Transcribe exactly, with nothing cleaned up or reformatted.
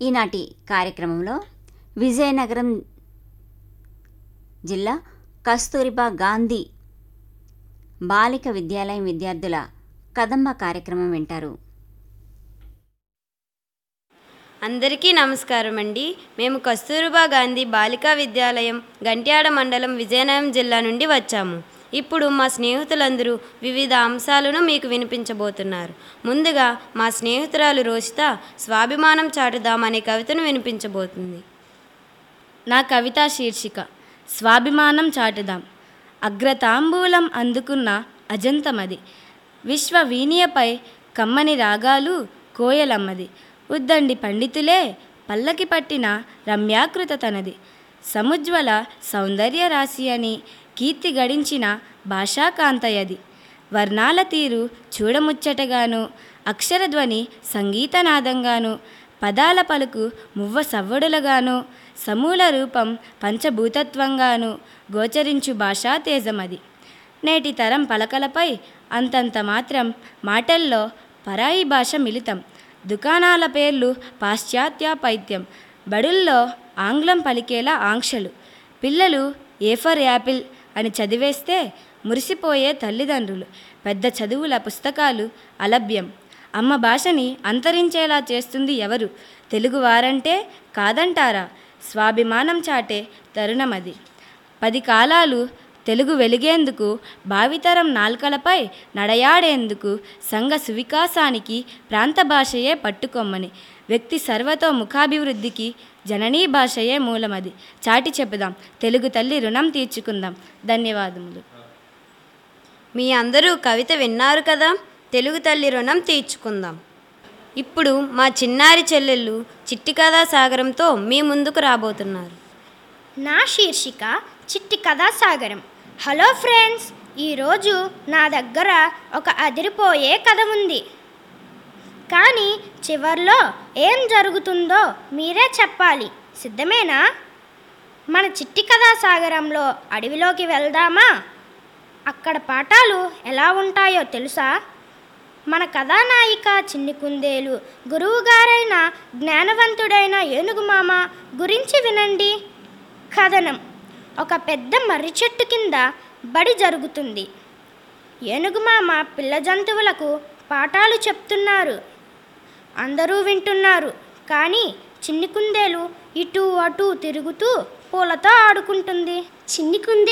ఈనాటి కార్యక్రమంలో విజయనగరం జిల్లా కస్తూరిబా గాంధీ బాలిక విద్యాలయం విద్యార్థుల కదంబ కార్యక్రమం వింటారు. అందరికీ నమస్కారం అండి. మేము కస్తూరిబా గాంధీ బాలికా విద్యాలయం గంట్యాడ మండలం విజయనగరం జిల్లా నుండి వచ్చాము. ఇప్పుడు మా స్నేహితులందరూ వివిధ అంశాలను మీకు వినిపించబోతున్నారు. ముందుగా మా స్నేహితురాలు రోషిత స్వాభిమానం చాటుదాం అనే కవితను వినిపించబోతుంది. నా కవితా శీర్షిక స్వాభిమానం చాటుదాం. అగ్రతాంబూలం అందుకున్న అజంతమది, విశ్వవీణియపై కమ్మని రాగాలు కోయలమ్మది, ఉద్దండి పండితులే పల్లకి పట్టిన రమ్యాకృత తనది, సముజ్వల సౌందర్య రాశి అని కీర్తి గడించిన భాషాకాంతయది, వర్ణాల తీరు చూడముచ్చటగాను, అక్షరధ్వని సంగీతనాదంగాను, పదాల పలుకు మువ్వ సవ్వడులుగాను, సమూల రూపం పంచభూతత్వంగాను గోచరించు భాషా తేజమది. నేటి తరం పలకలపై అంతంత మాత్రం మాటల్లో పరాయి భాష మిళితం, దుకాణాల పేర్లు పాశ్చాత్య పైత్యం, బడుల్లో ఆంగ్లం పలికేలా ఆంక్షలు, పిల్లలు ఏ ఫర్ యాపిల్ అని చదివేస్తే మురిసిపోయే తల్లిదండ్రులు, పెద్ద చదువుల పుస్తకాలు అలభ్యం. అమ్మ భాషని అంతరించేలా చేస్తుంది ఎవరు? తెలుగువారంటే కాదంటారా? స్వాభిమానం చాటే తరుణమది. పది కాలాలు తెలుగు వెలిగేందుకు, భావితరం నాల్కలపై నడయాడేందుకు సంఘ సువికాసానికి ప్రాంత భాషయే పట్టుకొమ్మని, వ్యక్తి సర్వతో ముఖాభివృద్ధికి జననీ భాషయే మూలమది. చాటి చెప్పుదాం, తెలుగు తల్లి రుణం తీర్చుకుందాం. ధన్యవాదములు. మీ అందరూ కవిత విన్నారు కదా. తెలుగు తల్లి రుణం తీర్చుకుందాం. ఇప్పుడు మా చిన్నారి చెల్లెళ్ళు చిట్టి కథా సాగరంతో మీ ముందుకు రాబోతున్నారు. నా శీర్షిక చిట్టి కథా సాగరం. హలో ఫ్రెండ్స్, ఈరోజు నా దగ్గర ఒక అదిరిపోయే కథ ఉంది. కానీ చివర్లో ఏం జరుగుతుందో మీరే చెప్పాలి. సిద్ధమేనా? మన చిట్టి కథా సాగరంలో అడవిలోకి వెళ్దామా? అక్కడ పాఠాలు ఎలా ఉంటాయో తెలుసా? మన కథానాయిక చిన్ని కుందేలు గురువుగారైన జ్ఞానవంతుడైన ఏనుగు మామ గురించి వినండి. కథనం: ఒక పెద్ద మర్రి చెట్టు కింద బడి జరుగుతుంది. ఏనుగు మామ పిల్ల జంతువులకు పాఠాలు చెప్తున్నారు. అందరూ వింటున్నారు. కానీ చిన్ని కుందేలు ఇటు అటు తిరుగుతూ పూలతో ఆడుకుంటుంది. చిన్ని కుందేలు